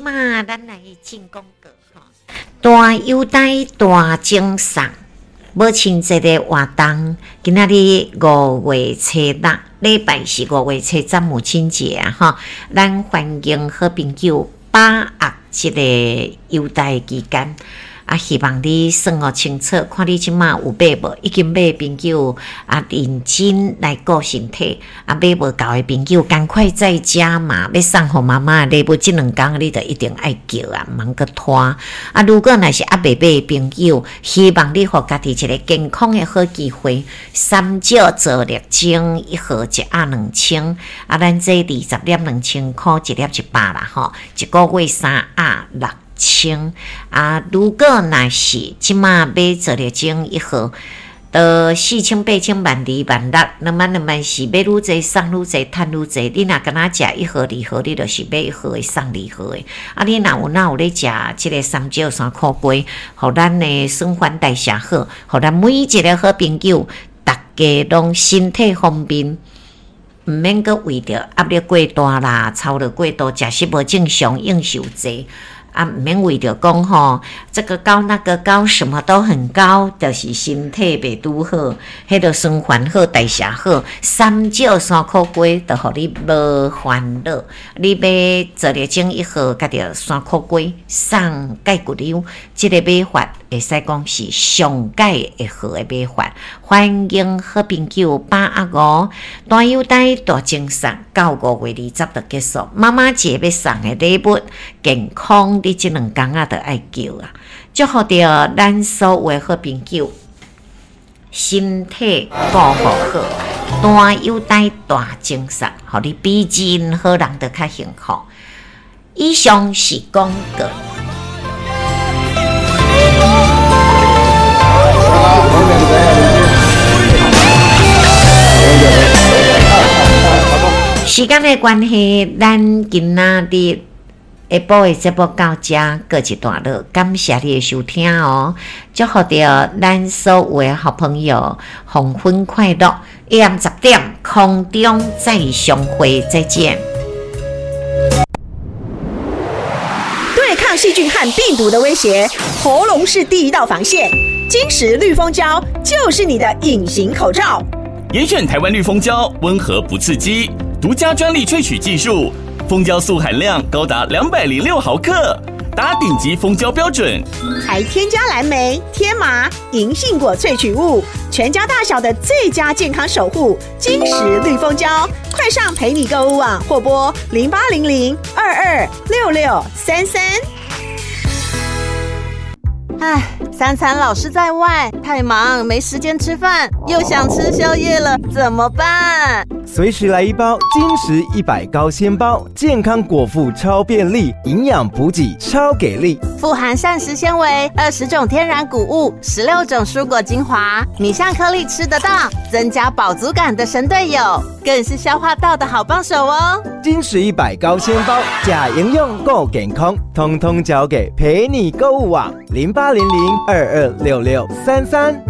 嘛咱来进广告哈，大优待大精赏。母亲节的活动，今仔日5月初6，礼拜是5月初10母亲节啊！哈，咱欢迎好朋友把握这个优待期间啊，希望你算好清楚，看你即马有买无？已经买朋友啊，认真来顾身体啊，买无够的朋友，赶快再加码，要送互妈妈礼物，这2天你就一定爱叫啊，茫个拖啊！如果若是还未买的朋友，希望你互家己一个健康的好机会，3少做6精，1盒1盒2000啊，咱这20粒2000块，1粒100啦吼，1个月3盒6000啊！如果若是即马买做6精1盒，4000、8000、12000、16000，2万2万是买愈济送愈济，趁愈济。你若敢若食1盒2盒，你就是买1盒的送2盒的。啊，你若有咧食即个3少3块鸡，互咱的循环代谢好，互咱每一个好朋友，大家拢身体方面。毋免阁为着压力过大啦，操劳过度，食食无正常，应酬济啊，毋免为着讲吼，这个高那个高，什么都很高，就是身体袂拄好，迄个循环好，代谢好，3少3块鸡，就互你无烦恼。你要做6精1盒，甲着3块鸡，送钙骨溜，这个买法会使讲是上佳的好的买法。欢迎好朋友把握大优待大精赏，到5月20就结束。妈妈节要送的礼物，健康你这2天就爱叫啊！祝福着咱所有的好朋友身体顾好好，大优待大精赏，互你比任何人都较幸福。以上是广告。时间的关系，咱今仔日下晡的节目到这告一段落，感谢你的收听哦！祝福着咱所有的好朋友黄昏快乐，AM 10点空中再相会，再见。 对抗细菌和病毒的威胁，喉咙是第一道防线。金石绿蜂胶就是你的隐形口罩。 严选台湾绿蜂胶，温和不刺激，独家专利萃取技术，蜂胶素含量高达206毫克，达顶级蜂胶标准， 还添加蓝莓、天麻、银杏果萃取物，全家大小的最佳健康守护。金石绿蜂胶，快上陪你购物网或拨0800226633。 唉，3餐老是在外，太忙没时间吃饭，又想吃宵夜了，怎么办？ 随时来一包金石100高纤包，健康果腹超便利，营养补给超给力， 富含膳食纤维、20种天然谷物、16种蔬果精华，米香颗粒吃得到，增加饱足感的神队友，更是消化道的好帮手哦。 金石100高纤包，假营养够健康，通通交给陪你购物网0800226633。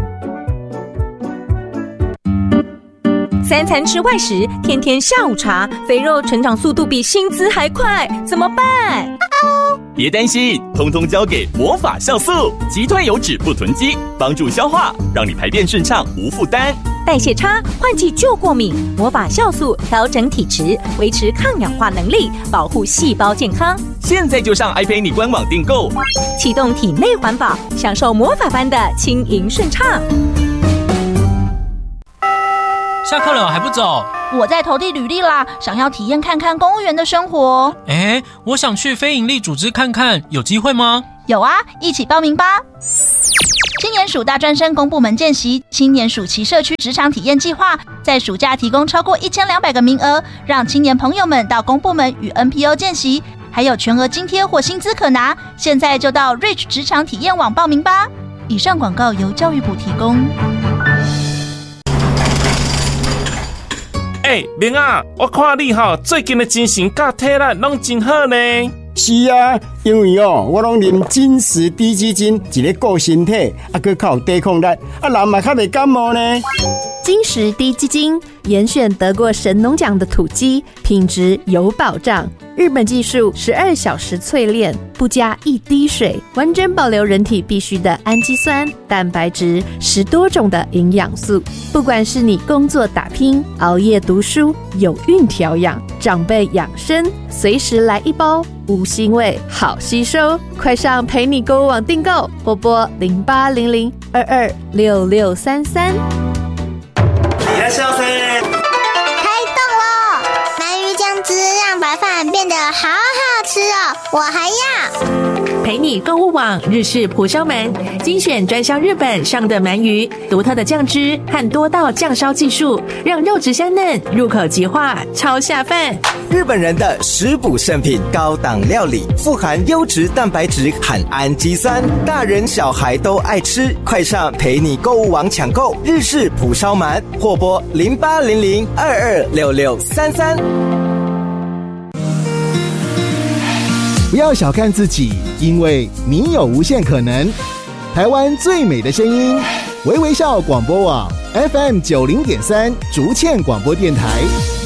3餐吃外食，天天下午茶，肥肉成长速度比薪资还快，怎么办？ 别担心，通通交给魔法酵素，击退油脂不囤积，帮助消化，让你排便顺畅无负担。 代谢差，换季就过敏，魔法酵素调整体质，维持抗氧化能力，保护细胞健康。 现在就上爱陪你官网订购， 启动体内环保，享受魔法般的轻盈顺畅。 下课了还不走？ 我在投递履历啦，想要体验看看公务员的生活。 我想去非营利组织看看，有机会吗？ 有啊，一起报名吧！青年署大专生公部门见习，青年暑期社区职场体验计划，在暑假提供超过1200个名额，让青年朋友们到公部门与 NPO 见习，还有全额津贴或薪资可拿。现在就到 Reach 职场体验网报名吧。以上广告由教育部提供。 明啊，我看你最近的精神甲体力拢真好呢。 是啊，因为我拢啉金石低基金，一个顾身体，还佫较有抵抗力，人嘛较袂感冒呢。 金石滴鸡精，严选得过神农奖的土鸡，品质有保障。日本技术12小时淬炼，不加一滴水，完整保留人体必需的氨基酸、蛋白质，10多种的营养素。不管是你工作打拼、熬夜读书、有孕调养、长辈养生，随时来一包，无腥味，好吸收。快上陪你购物网订购，或拨0800226633。 いらっしゃいませ。 开动喽！鳗鱼酱汁让白饭变得好好吃哦，我还要。 陪你购物网日式蒲烧鳗，精选专销日本上的鳗鱼，独特的酱汁和多道酱烧技术，让肉质香嫩，入口即化，超下饭。 日本人的食补圣品，高档料理，富含优质蛋白质和氨基酸，大人小孩都爱吃。快上陪你购物网抢购日式蒲烧鳗，或拨0800226633。 不要小看自己，因为你有无限可能。台湾最美的声音，微微笑广播网 FM90.3 竹堑广播电台。